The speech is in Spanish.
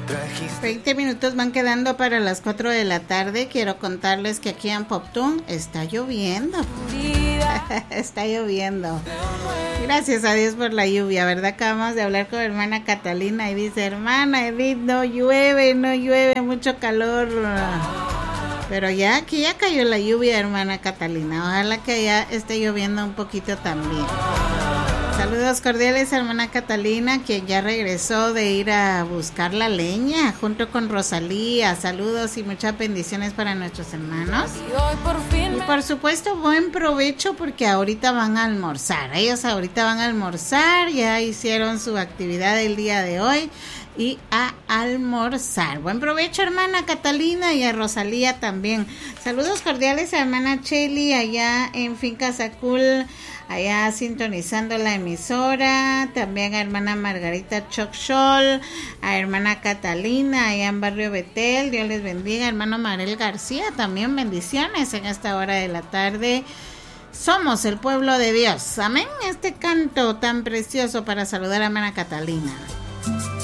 20 minutos van quedando para las 4 de la tarde. Quiero contarles que aquí en Poptún está lloviendo. Está lloviendo. Gracias a Dios por la lluvia, ¿verdad? Acabamos de hablar con hermana Catalina y dice, hermana Edith, no llueve, mucho calor. Pero ya, aquí ya cayó la lluvia, hermana Catalina. Ojalá que ya esté lloviendo un poquito también. Saludos cordiales a hermana Catalina, quien ya regresó de ir a buscar la leña junto con Rosalía. Saludos y muchas bendiciones para nuestros hermanos. Y por supuesto, buen provecho porque ahorita van a almorzar. Ellos ahorita van a almorzar, ya hicieron su actividad del día de hoy y a almorzar. Buen provecho, hermana Catalina, y a Rosalía también. Saludos cordiales a hermana Cheli allá en Finca Sacul, allá sintonizando la emisora. También a hermana Margarita Chocchol, a hermana Catalina allá en Barrio Betel. Dios les bendiga. Hermano Marel García, también bendiciones en esta hora de la tarde. Somos el pueblo de Dios. Amén. Este canto tan precioso para saludar a hermana Catalina.